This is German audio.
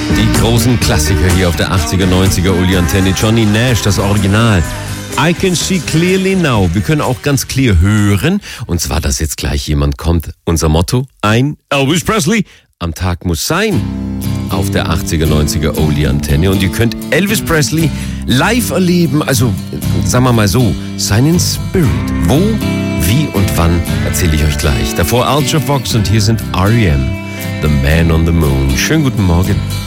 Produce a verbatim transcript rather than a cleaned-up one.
Die großen Klassiker hier auf der achtziger, neunziger Uli-Antenne. Johnny Nash, das Original. I can see clearly now. Wir können auch ganz clear hören. Und zwar, dass jetzt gleich jemand kommt. Unser Motto, ein Elvis Presley am Tag muss sein. Auf der achtziger, neunziger Uli-Antenne. Und ihr könnt Elvis Presley live erleben. Also, sagen wir mal so, seinen Spirit. Wo, wie und wann, erzähle ich euch gleich. Davor Ultra Fox und hier sind R E M. The Man on the Moon. Schönen guten Morgen.